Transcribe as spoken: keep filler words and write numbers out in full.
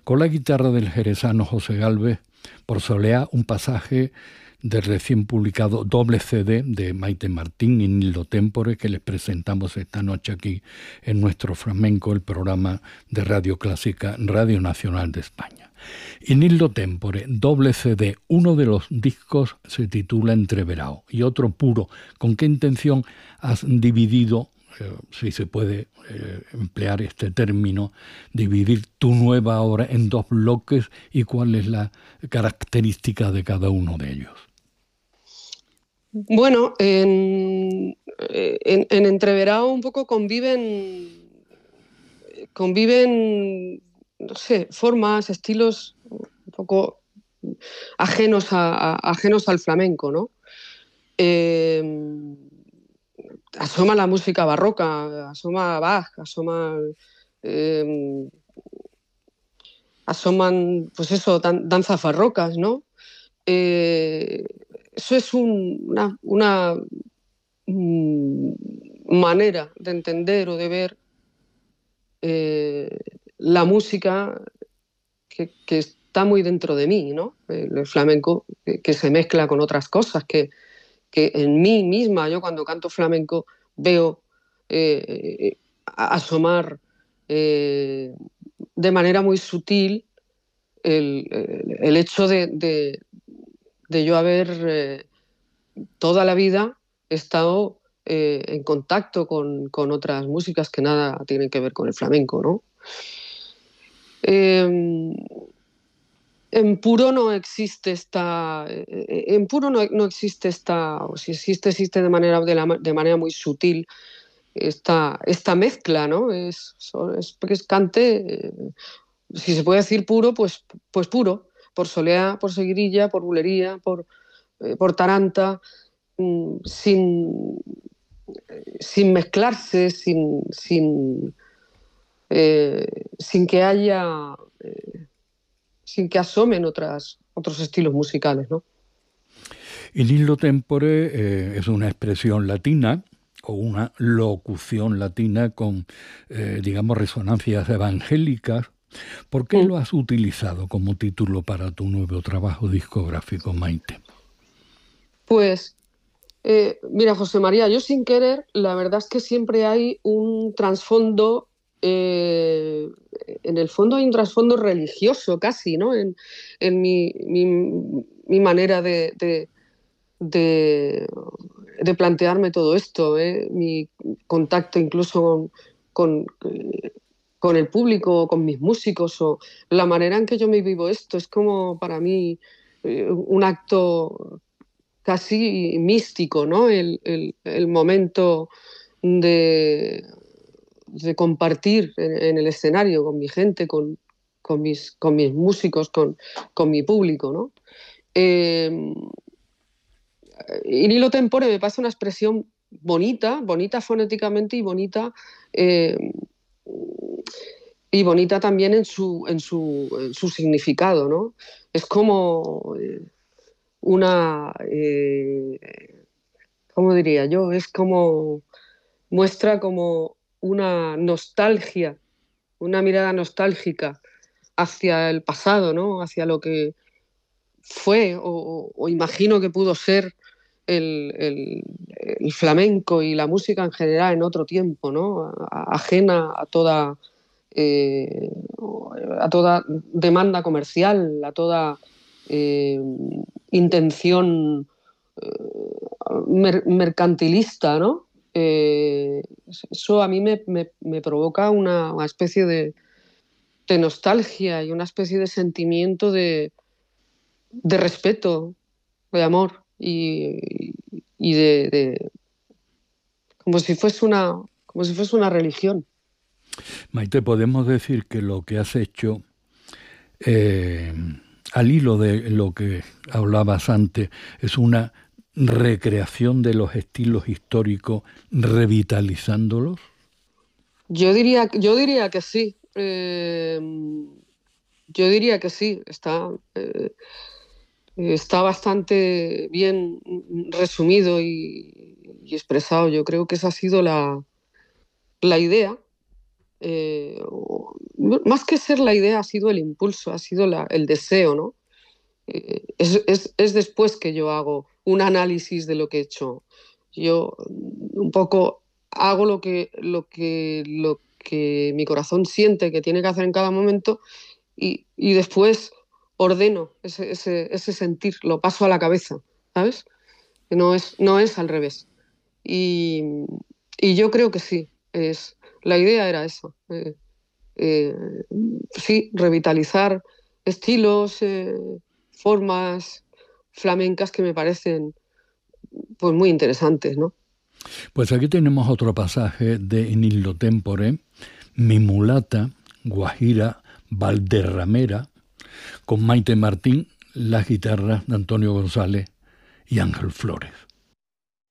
con la guitarra del jerezano José Gálvez, por soleá un pasaje del recién publicado doble C D de Maite Martín y Nildo Témpore, que les presentamos esta noche aquí en Nuestro Flamenco, el programa de Radio Clásica, Radio Nacional de España. Y Nildo Témpore, doble C D, uno de los discos se titula Entreverao y otro Puro. ¿Con qué intención has dividido, eh, si se puede eh, emplear este término, dividir tu nueva obra en dos bloques y cuál es la característica de cada uno de ellos? Bueno, en, en, en Entreverao un poco conviven, conviven, no sé, formas, estilos un poco ajenos, a, a, ajenos al flamenco, ¿no? Eh, asoma la música barroca, asoma Bach, asoma, eh, asoman, pues eso, dan, danzas barrocas, ¿no? Eh, eso es un, una, una mm, manera de entender o de ver eh, la música que, que está muy dentro de mí, ¿no? El flamenco que, que se mezcla con otras cosas, que, que en mí misma, yo cuando canto flamenco veo eh, asomar eh, de manera muy sutil el, el, el hecho de, de de yo haber eh, toda la vida estado eh, en contacto con, con otras músicas que nada tienen que ver con el flamenco, ¿no? Eh, en puro no existe esta, eh, en puro no, no existe esta, o si existe, existe de manera, de, la, de manera muy sutil esta, esta mezcla, ¿no? Es, es, es cante, eh, si se puede decir puro, pues, pues puro, por soleá, por seguirilla, por bulería, por por taranta, sin, sin mezclarse, sin, sin, eh, sin que haya, eh, sin que asomen otras, otros estilos musicales, ¿no? Y Nildo Témpore eh, es una expresión latina o una locución latina con, eh, digamos, resonancias evangélicas. ¿Por qué mm. lo has utilizado como título para tu nuevo trabajo discográfico, Maite? Pues, eh, mira, José María, yo sin querer, la verdad es que siempre hay un trasfondo, eh, en el fondo hay un trasfondo religioso casi, ¿no? En, en mi, mi, mi manera de, de, de, de plantearme todo esto, ¿eh? Mi contacto incluso con, con, con el público, con mis músicos, o la manera en que yo me vivo esto, es como para mí eh, un acto casi místico, ¿no? El, el, el momento de, de compartir en, en el escenario con mi gente, con, con, mis, con mis músicos, con, con mi público, ¿no? Eh, y Nildo Témpore me parece una expresión bonita, bonita fonéticamente y bonita, eh, y bonita también en su, en su, en su significado, ¿no? Es como eh, una... Eh, ¿cómo diría yo? Es como, muestra como una nostalgia, una mirada nostálgica hacia el pasado, ¿no? Hacia lo que fue o, o imagino que pudo ser el, el, el flamenco y la música en general en otro tiempo, ¿no? A, ajena a toda, eh, a toda demanda comercial, a toda eh, intención Mer- mercantilista, ¿no? Eh, eso a mí me, me, me provoca una, una especie de, de nostalgia y una especie de sentimiento de, de respeto, de amor y, y de, de como si fuese una como si fuese una religión. Maite, podemos decir que lo que has hecho, eh, al hilo de lo que hablabas antes, es una recreación de los estilos históricos, revitalizándolos. Yo diría, yo diría que sí. Eh, yo diría que sí. Está, eh, está bastante bien resumido y, y expresado. Yo creo que esa ha sido la, la idea. eh, o, más que ser la idea, ha sido el impulso, ha sido la, el deseo, ¿no? Eh, es, es, es después que yo hago un análisis de lo que he hecho. Yo un poco hago lo que, lo que, lo que mi corazón siente que tiene que hacer en cada momento y, y después ordeno ese, ese, ese sentir, lo paso a la cabeza, ¿sabes? No es, no es al revés. Y, y yo creo que sí, es, la idea era esa. Eh, eh, sí, revitalizar estilos, eh, formas flamencas que me parecen pues muy interesantes, ¿no? Pues aquí tenemos otro pasaje de In illo tempore, Mi mulata, Guajira Valderramera, con Maite Martín, las guitarras de Antonio González y Ángel Flores.